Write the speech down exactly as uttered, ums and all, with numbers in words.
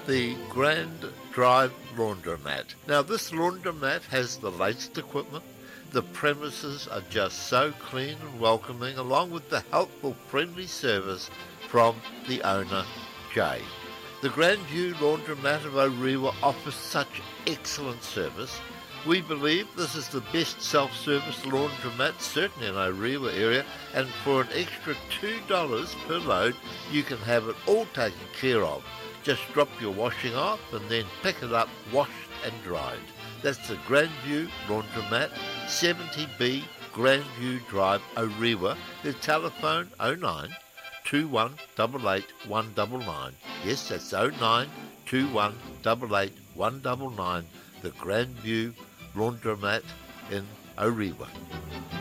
the Grand Drive Laundromat. Now, this laundromat has the latest equipment. The premises are just so clean and welcoming, along with the helpful, friendly service from the owner, Jay. The Grandview Laundromat of Orewa offers such excellent service. We believe this is the best self-service laundromat, certainly in Orewa area, and for an extra two dollars per load, you can have it all taken care of. Just drop your washing off and then pick it up, washed and dried. That's the Grandview Laundromat, seventy B Grandview Drive, Orewa. The telephone oh nine, two one eight eight, one nine nine. Yes, that's oh nine, two one eight eight, one nine nine. The Grandview Laundromat in Orewa.